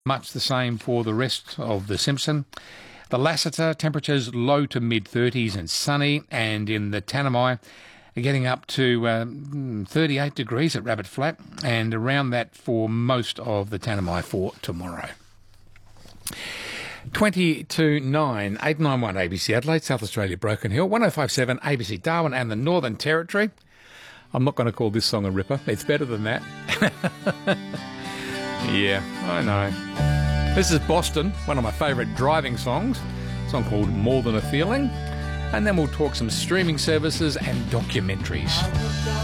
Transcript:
Much the same for the rest of the Simpson. The Lassiter, temperatures low to mid-30s and sunny, and in the Tanami, getting up to 38 degrees at Rabbit Flat, and around that for most of the Tanami for tomorrow. 20 to 9, 891 ABC Adelaide, South Australia, Broken Hill, 1057 ABC Darwin and the Northern Territory. I'm not going to call this song a ripper. It's better than that. Yeah, I know. This is Boston, one of my favourite driving songs. A song called More Than a Feeling. And then we'll talk some streaming services and documentaries.